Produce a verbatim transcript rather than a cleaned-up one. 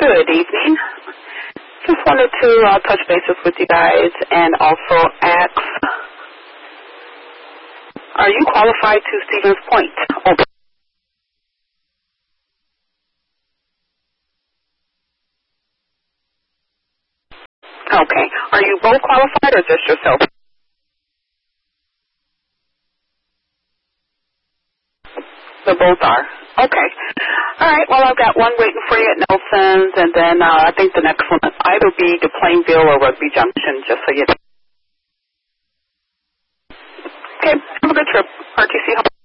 Good evening. Just wanted to uh, touch bases with you guys and also ask, are you qualified to Stevens Point? Okay. Okay. Are you both qualified or just yourself? The both are. Okay. All right. Well, I've got one waiting for you at Nelson's, and then uh, I think the next one will either be to Plainville or Rugby Junction, just so you know. Okay. Have a good trip. R T C.